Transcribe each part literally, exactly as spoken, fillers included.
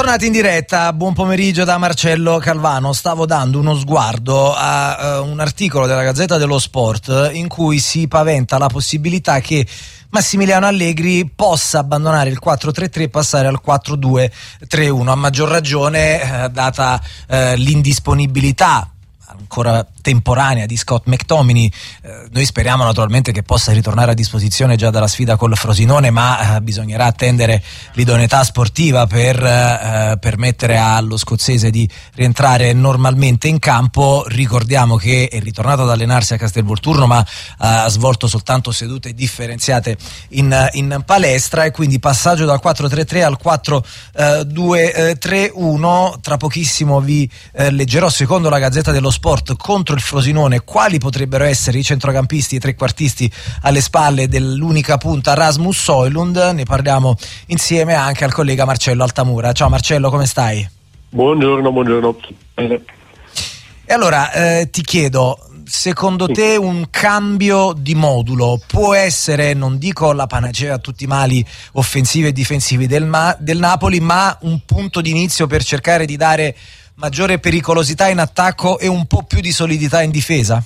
Bentornati in diretta, buon pomeriggio da Marcello Calvano. Stavo dando uno sguardo a uh, un articolo della Gazzetta dello Sport in cui si paventa la possibilità che Massimiliano Allegri possa abbandonare il quattro tre tre e passare al quattro due tre uno, a maggior ragione eh, data eh, l'indisponibilità ancora temporanea di Scott McTominay. Eh, noi speriamo naturalmente che possa ritornare a disposizione già dalla sfida col Frosinone, ma eh, bisognerà attendere l'idoneità sportiva per eh, permettere allo scozzese di rientrare normalmente in campo. Ricordiamo che è ritornato ad allenarsi a Castelvolturno, ma eh, ha svolto soltanto sedute differenziate in, in palestra, e quindi passaggio dal quattro tre tre al quattro due tre uno. Tra pochissimo vi eh, leggerò, secondo la Gazzetta dello Sport, contro il Frosinone quali potrebbero essere i centrocampisti e trequartisti alle spalle dell'unica punta Rasmus Højlund. Ne parliamo insieme anche al collega Marcello Altamura. Ciao Marcello, come stai? Buongiorno, buongiorno. Bene. E allora eh, ti chiedo, secondo te un cambio di modulo può essere, non dico la panacea a tutti i mali offensivi e difensivi del, ma- del Napoli, ma un punto d'inizio per cercare di dare maggiore pericolosità in attacco e un po' più di solidità in difesa?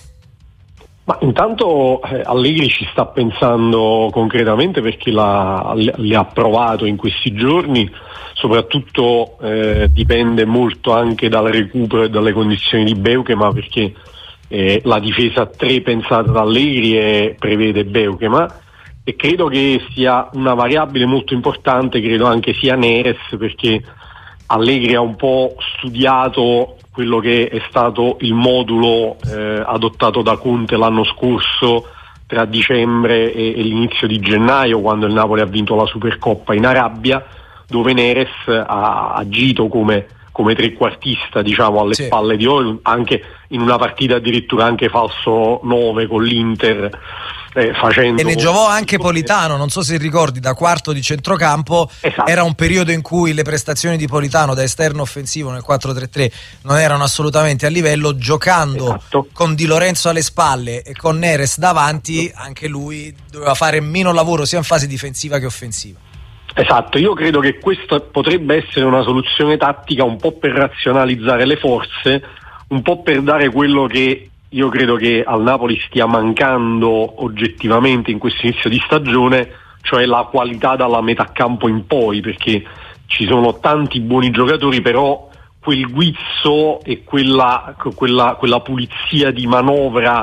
Ma intanto eh, Allegri ci sta pensando concretamente, perché l'ha, li ha provato in questi giorni. Soprattutto eh, dipende molto anche dal recupero e dalle condizioni di Beukema, perché eh, la difesa a tre pensata da Allegri è, prevede Beukema, e credo che sia una variabile molto importante, credo anche sia Neres, perché Allegri ha un po' studiato quello che è stato il modulo eh, adottato da Conte l'anno scorso tra dicembre e, e l'inizio di gennaio, quando il Napoli ha vinto la Supercoppa in Arabia, dove Neres ha agito come, come trequartista, diciamo, alle sì. spalle di Højlund, anche in una partita addirittura anche falso nove con l'Inter. Eh, facendo... E ne giovò anche Politano, non so se ricordi, da quarto di centrocampo. Esatto. Era un periodo in cui le prestazioni di Politano da esterno offensivo nel quattro tre tre non erano assolutamente a livello. Giocando esatto. con Di Lorenzo alle spalle e con Neres davanti, anche lui doveva fare meno lavoro sia in fase difensiva che offensiva. Esatto, io credo che questa potrebbe essere una soluzione tattica, un po' per razionalizzare le forze, un po' per dare quello che io credo che al Napoli stia mancando oggettivamente in questo inizio di stagione, cioè la qualità dalla metà campo in poi, perché ci sono tanti buoni giocatori, però quel guizzo e quella, quella, quella pulizia di manovra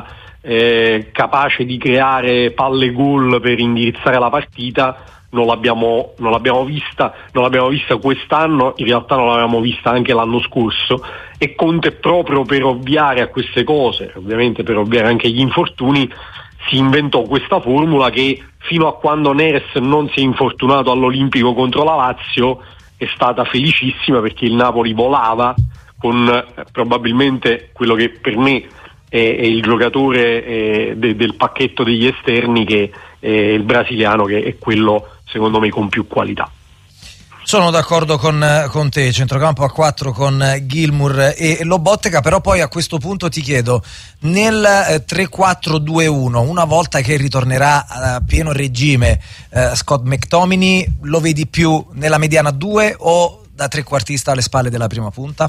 eh, capace di creare palle gol per indirizzare la partita non l'abbiamo, non l'abbiamo vista, non l'abbiamo vista quest'anno, in realtà non l'abbiamo vista anche l'anno scorso, e Conte, proprio per ovviare a queste cose, ovviamente per ovviare anche agli infortuni, si inventò questa formula che fino a quando Neres non si è infortunato all'Olimpico contro la Lazio è stata felicissima, perché il Napoli volava con eh, probabilmente quello che per me è, è il giocatore eh, de, del pacchetto degli esterni, che è il brasiliano, che è quello secondo me con più qualità. Sono d'accordo con, con te, centrocampo a quattro con Gilmour e Lobotka, però poi a questo punto ti chiedo, nel eh, tre quattro due uno, una volta che ritornerà a pieno regime eh, Scott McTominay, lo vedi più nella mediana due o da trequartista alle spalle della prima punta?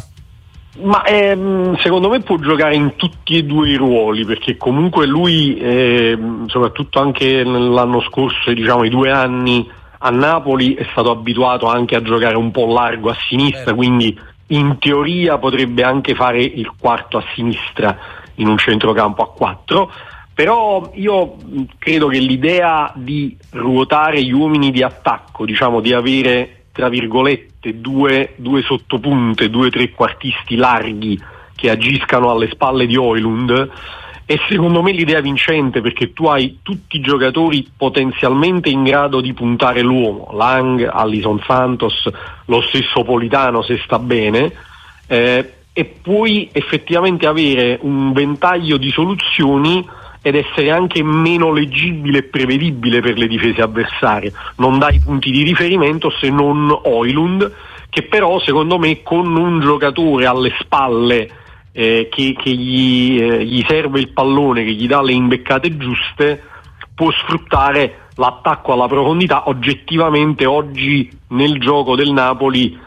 Ma ehm, secondo me può giocare in tutti e due i ruoli, perché comunque lui ehm, soprattutto anche l'anno scorso, diciamo i due anni a Napoli, è stato abituato anche a giocare un po' largo a sinistra, quindi in teoria potrebbe anche fare il quarto a sinistra in un centrocampo a quattro. Però io credo che l'idea di ruotare gli uomini di attacco, diciamo di avere tra virgolette due, due sottopunte, due trequartisti larghi che agiscano alle spalle di Højlund, è secondo me l'idea vincente, perché tu hai tutti i giocatori potenzialmente in grado di puntare l'uomo, Lang, Alisson Santos, lo stesso Politano se sta bene, eh, e puoi effettivamente avere un ventaglio di soluzioni ed essere anche meno leggibile e prevedibile per le difese avversarie. Non dai punti di riferimento se non Højlund, che però secondo me con un giocatore alle spalle eh, che, che gli, eh, gli serve il pallone, che gli dà le imbeccate giuste, può sfruttare l'attacco alla profondità. Oggettivamente oggi nel gioco del Napoli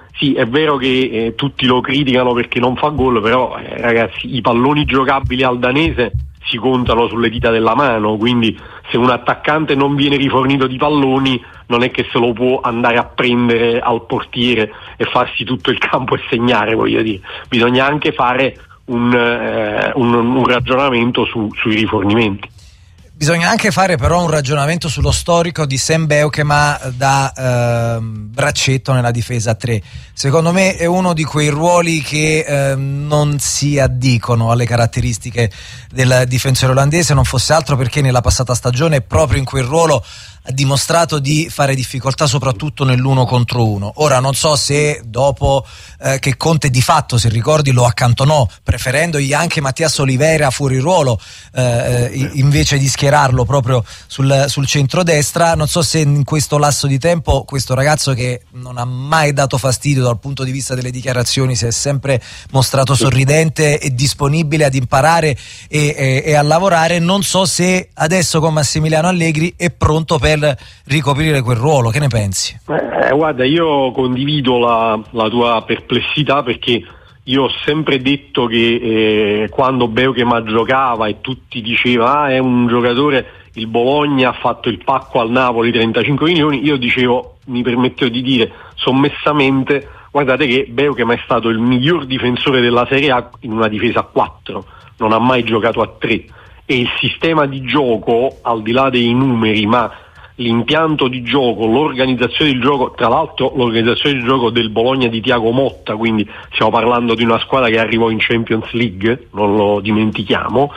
sì, è vero che eh, tutti lo criticano perché non fa gol, però eh, ragazzi, i palloni giocabili al danese si contano sulle dita della mano, quindi se un attaccante non viene rifornito di palloni non è che se lo può andare a prendere al portiere e farsi tutto il campo e segnare, voglio dire, bisogna anche fare un, eh, un, un ragionamento su, sui rifornimenti. Bisogna anche fare però un ragionamento sullo storico di Sam Beukema da eh, braccetto nella difesa tre. Secondo me è uno di quei ruoli che eh, non si addicono alle caratteristiche del difensore olandese, non fosse altro perché nella passata stagione proprio in quel ruolo ha dimostrato di fare difficoltà soprattutto nell'uno contro uno. Ora non so se dopo eh, che Conte di fatto, se ricordi, lo accantonò preferendogli anche Mattias Oliveira fuori ruolo eh, invece di schierarlo proprio sul, sul centrodestra, non so se in questo lasso di tempo questo ragazzo, che non ha mai dato fastidio dal punto di vista delle dichiarazioni, si è sempre mostrato sorridente e disponibile ad imparare e, e, e a lavorare, non so se adesso con Massimiliano Allegri è pronto per ricoprire quel ruolo. Che ne pensi? Eh, guarda, io condivido la, la tua perplessità, perché io ho sempre detto che eh, quando Beukema giocava e tutti dicevano ah, è un giocatore, il Bologna ha fatto il pacco al Napoli trentacinque milioni, io dicevo, mi permettevo di dire sommessamente, guardate che Beukema è stato il miglior difensore della Serie A in una difesa a quattro, non ha mai giocato a tre, e il sistema di gioco, al di là dei numeri, ma l'impianto di gioco, l'organizzazione di gioco, tra l'altro l'organizzazione di gioco del Bologna di Thiago Motta, quindi stiamo parlando di una squadra che arrivò in Champions League, non lo dimentichiamo,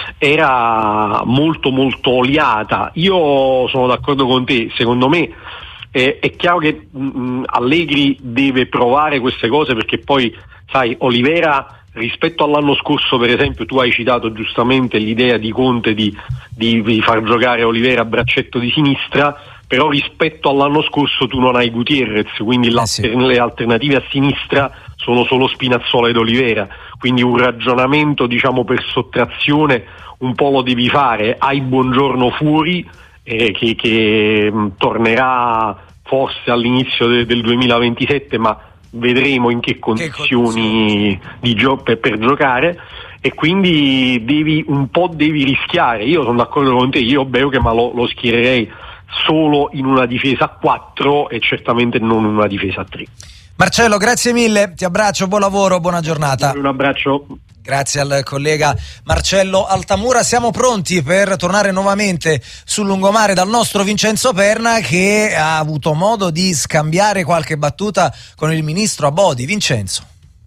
era molto molto oliata. Io sono d'accordo con te, secondo me eh, è chiaro che mh, Allegri deve provare queste cose, perché poi sai, Oliveira rispetto all'anno scorso, per esempio, tu hai citato giustamente l'idea di Conte di, di, di far giocare Oliveira a braccetto di sinistra, però rispetto all'anno scorso tu non hai Gutierrez, quindi eh sì. le alternative a sinistra sono solo Spinazzola ed Oliveira, quindi un ragionamento, diciamo, per sottrazione un po' lo devi fare. Hai Buongiorno fuori eh, che, che mh, tornerà forse all'inizio de, del duemilaventisette, ma vedremo in che condizioni, che condizioni? Di gio- per, per giocare, e quindi devi un po' devi rischiare. Io sono d'accordo con te, io Beukema lo, lo schiererei solo in una difesa a quattro e certamente non in una difesa a tre. Marcello, grazie mille, ti abbraccio, buon lavoro, buona giornata. Un abbraccio. Grazie al collega Marcello Altamura. Siamo pronti per tornare nuovamente sul lungomare dal nostro Vincenzo Perna, che ha avuto modo di scambiare qualche battuta con il ministro Abodi. Vincenzo.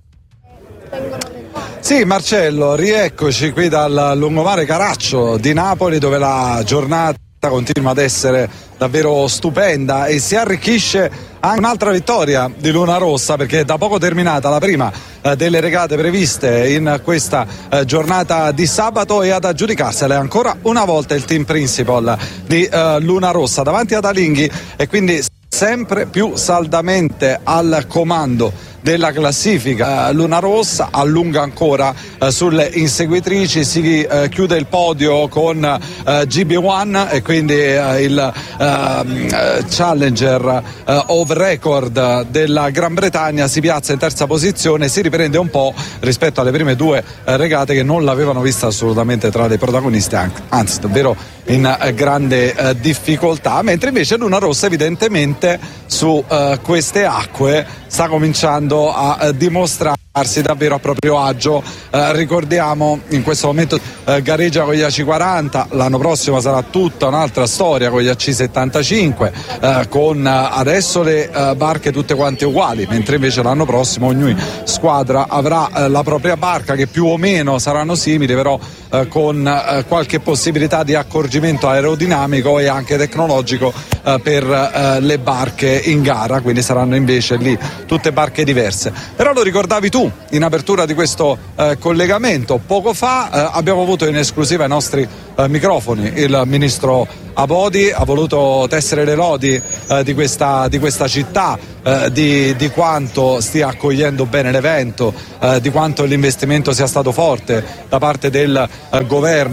Sì, Marcello, rieccoci qui dal lungomare Caraccio di Napoli, dove la giornata continua ad essere davvero stupenda e si arricchisce anche un'altra vittoria di Luna Rossa, perché è da poco terminata la prima eh, delle regate previste in questa eh, giornata di sabato, e ad aggiudicarsele ancora una volta il team principal di eh, Luna Rossa davanti ad Alinghi, e quindi sempre più saldamente al comando della classifica. Luna Rossa allunga ancora eh, sulle inseguitrici, si eh, chiude il podio con eh, G B uno, e quindi eh, il eh, challenger eh, of record della Gran Bretagna si piazza in terza posizione, si riprende un po' rispetto alle prime due eh, regate che non l'avevano vista assolutamente tra le protagoniste, anzi davvero in eh, grande eh, difficoltà, mentre invece Luna Rossa evidentemente su eh, queste acque sta cominciando a eh, dimostrarsi davvero a proprio agio. Eh, ricordiamo, in questo momento eh, gareggia con gli A C quaranta, l'anno prossimo sarà tutta un'altra storia con gli A C settantacinque, eh, con eh, adesso le eh, barche tutte quante uguali, mentre invece l'anno prossimo ogni squadra avrà eh, la propria barca, che più o meno saranno simili, però eh, con eh, qualche possibilità di accorgimento aerodinamico e anche tecnologico eh, per eh, le barche in gara, quindi saranno invece lì tutte barche diverse. Però lo ricordavi tu in apertura di questo eh, collegamento, poco fa eh, abbiamo avuto in esclusiva ai nostri eh, microfoni il ministro Abodi, ha voluto tessere le lodi eh, di, questa, di questa città, eh, di, di quanto stia accogliendo bene l'evento, eh, di quanto l'investimento sia stato forte da parte del eh, governo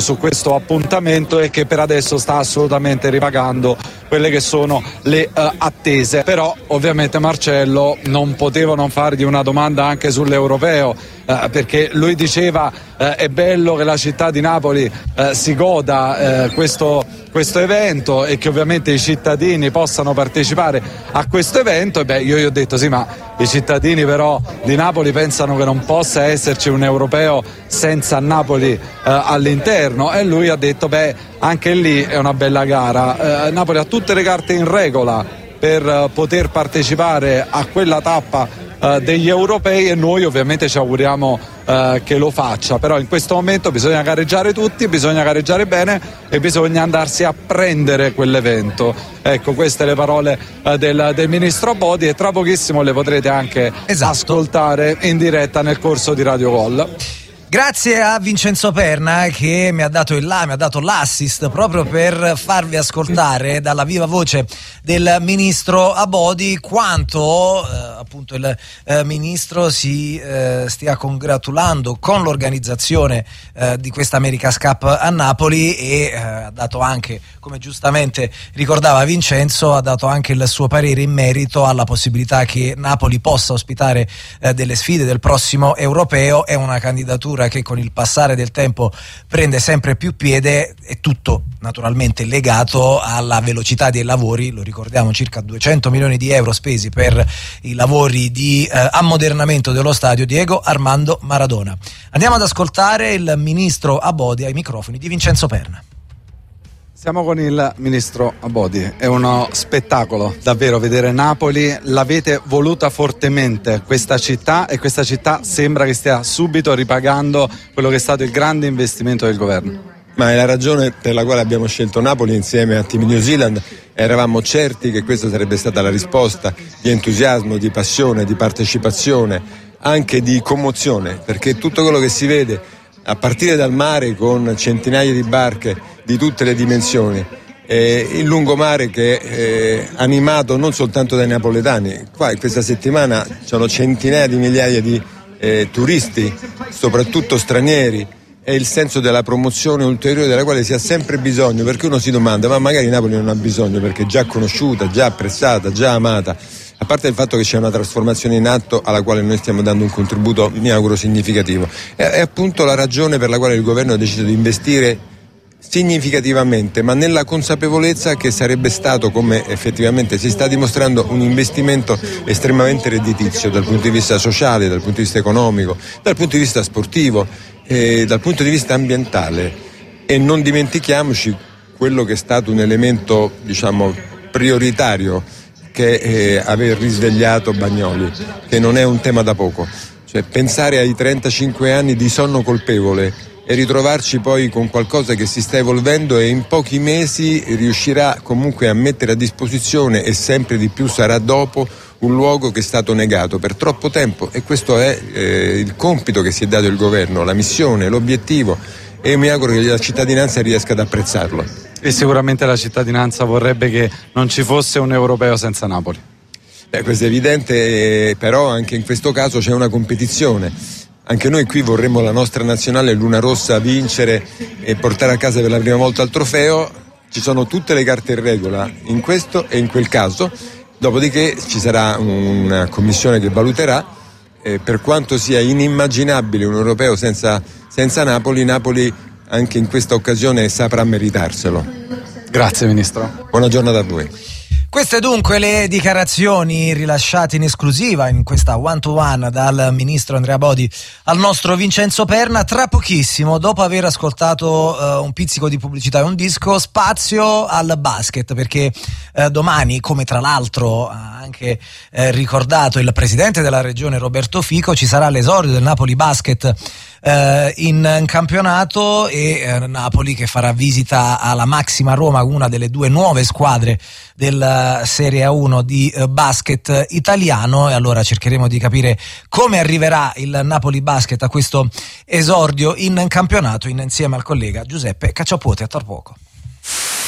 su questo appuntamento e che per adesso sta assolutamente ripagando quelle che sono le uh, attese. Però ovviamente Marcello non poteva non fargli una domanda anche sull'europeo, uh, perché lui diceva uh, è bello che la città di Napoli uh, si goda uh, questo, questo evento e che ovviamente i cittadini possano partecipare a questo evento. E beh, io gli ho detto sì, ma i cittadini però di Napoli pensano che non possa esserci un europeo senza Napoli uh, all'interno, e lui ha detto beh, anche lì è una bella gara. Uh, Napoli ha tutte le carte in regola per uh, poter partecipare a quella tappa uh, degli europei, e noi ovviamente ci auguriamo uh, che lo faccia. Però in questo momento bisogna gareggiare tutti, bisogna gareggiare bene e bisogna andarsi a prendere quell'evento. Ecco, queste le parole uh, del, del ministro Abodi, e tra pochissimo le potrete anche esatto. ascoltare in diretta nel corso di Radio Gol. Grazie a Vincenzo Perna che mi ha dato il là, mi ha dato l'assist proprio per farvi ascoltare dalla viva voce del ministro Abodi quanto eh, appunto il eh, ministro si eh, stia congratulando con l'organizzazione eh, di questa America's Cup a Napoli, e eh, ha dato anche, come giustamente ricordava Vincenzo, ha dato anche il suo parere in merito alla possibilità che Napoli possa ospitare eh, delle sfide del prossimo europeo. È una candidatura che con il passare del tempo prende sempre più piede, è tutto naturalmente legato alla velocità dei lavori. Lo ricordiamo, circa duecento milioni di euro spesi per i lavori di eh, ammodernamento dello stadio Diego Armando Maradona. Andiamo ad ascoltare il ministro Abodi ai microfoni di Vincenzo Perna. Siamo con il ministro Abodi, è uno spettacolo davvero vedere Napoli, l'avete voluta fortemente questa città, e questa città sembra che stia subito ripagando quello che è stato il grande investimento del governo. Ma è la ragione per la quale abbiamo scelto Napoli insieme a Team New Zealand. Eravamo certi che questa sarebbe stata la risposta di entusiasmo, di passione, di partecipazione, anche di commozione, perché tutto quello che si vede a partire dal mare, con centinaia di barche di tutte le dimensioni, eh, il lungomare che è eh, animato non soltanto dai napoletani. Qua in questa settimana ci sono centinaia di migliaia di eh, turisti, soprattutto stranieri, è il senso della promozione ulteriore della quale si ha sempre bisogno, perché uno si domanda ma magari Napoli non ha bisogno perché è già conosciuta, già apprezzata, già amata. A parte il fatto che c'è una trasformazione in atto alla quale noi stiamo dando un contributo, mi auguro, significativo. È, è appunto la ragione per la quale il governo ha deciso di investire significativamente, ma nella consapevolezza che sarebbe stato, come effettivamente si sta dimostrando, un investimento estremamente redditizio dal punto di vista sociale, dal punto di vista economico, dal punto di vista sportivo e dal punto di vista ambientale. E non dimentichiamoci quello che è stato un elemento, diciamo, prioritario, che è aver risvegliato Bagnoli, che non è un tema da poco. Cioè, pensare ai trentacinque anni di sonno colpevole e ritrovarci poi con qualcosa che si sta evolvendo e in pochi mesi riuscirà comunque a mettere a disposizione, e sempre di più sarà dopo, un luogo che è stato negato per troppo tempo, e questo è eh, il compito che si è dato il governo, la missione, l'obiettivo, e mi auguro che la cittadinanza riesca ad apprezzarlo. E sicuramente la cittadinanza vorrebbe che non ci fosse un europeo senza Napoli. Beh, questo è evidente, eh, però anche in questo caso c'è una competizione. Anche noi qui vorremmo la nostra nazionale Luna Rossa vincere e portare a casa per la prima volta il trofeo. Ci sono tutte le carte in regola in questo e in quel caso, dopodiché ci sarà una commissione che valuterà. Eh, per quanto sia inimmaginabile un europeo senza, senza Napoli, Napoli anche in questa occasione saprà meritarselo. Grazie Ministro. Buona giornata a voi. Queste dunque le dichiarazioni rilasciate in esclusiva in questa one to one dal ministro Andrea Abodi al nostro Vincenzo Perna. Tra pochissimo, dopo aver ascoltato uh, un pizzico di pubblicità e un disco, spazio al basket, perché uh, domani, come tra l'altro ha anche uh, ricordato il presidente della regione Roberto Fico, ci sarà l'esordio del Napoli Basket Uh, in campionato, e uh, Napoli che farà visita alla Maxima Roma, una delle due nuove squadre della Serie A uno di uh, basket italiano. E allora cercheremo di capire come arriverà il Napoli Basket a questo esordio in campionato insieme al collega Giuseppe Cacciapuoti. A tra poco.